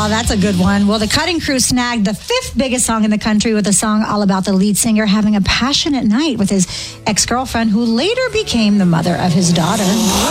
Oh, that's a good one. Well, the Cutting Crew snagged the 5th biggest song in the country with a song all about the lead singer having a passionate night with his ex-girlfriend who later became the mother of his daughter.